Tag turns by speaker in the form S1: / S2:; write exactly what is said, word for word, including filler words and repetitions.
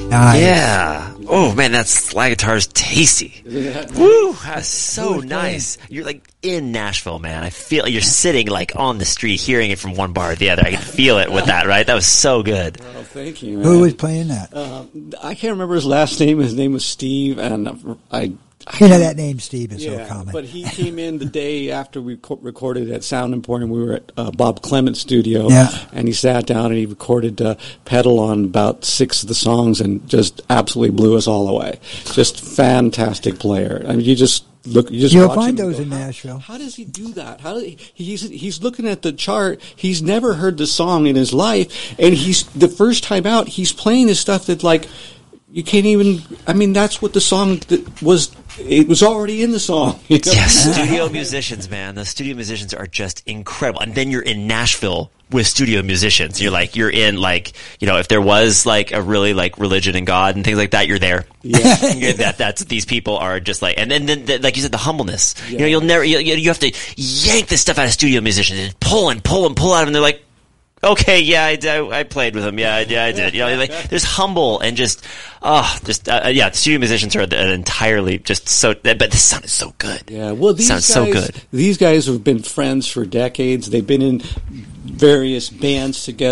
S1: Nice.
S2: Yeah. Oh man, that slide guitar is tasty. Woo, that's so nice. You're like in Nashville, man. I feel you're sitting like on the street, hearing it from one bar to the other. I can feel it with that, right? That was so good.
S3: Oh, thank you, man.
S1: Who was playing that?
S3: Uh, I can't remember his last name. His name was Steve, and I.
S1: You know that name, Steve, is
S3: yeah,
S1: so common.
S3: but he came in the day after we co- recorded at Sound Emporium. We were at uh, Bob Clement's studio,
S1: Yeah.
S3: and he sat down and he recorded uh, pedal on about six of the songs and just absolutely blew us all away. Just fantastic player. I mean, you just look. You just
S1: You'll
S3: watch
S1: find
S3: him
S1: those
S3: go,
S1: in
S3: how,
S1: Nashville.
S3: How does he do that? How do he, he's he's looking at the chart. He's never heard the song in his life, and he's the first time out. He's playing this stuff that like. You can't even. I mean, that's what the song that was. It was already in the song. You know?
S2: Yes, studio musicians, man. The studio musicians are just incredible. And then you're in Nashville with studio musicians. You're like, you're in like, you know, if there was like a really like religion and God and things like that, you're there.
S3: Yeah.
S2: You're, that that's these people are just like, and then, then the, like you said, the humbleness. Yeah. You know, you'll never. You, you have to yank this stuff out of studio musicians and pull and pull and pull out of them. And they're like. Okay, yeah, I, I, I played with him. Yeah, yeah, I did. You know, like there's humble and just, oh, just uh, yeah. Studio musicians are an entirely just so. But this sound is so good.
S3: Yeah, well, these
S2: sounds
S3: guys,
S2: so good.
S3: These guys have been friends for decades. They've been in various bands together.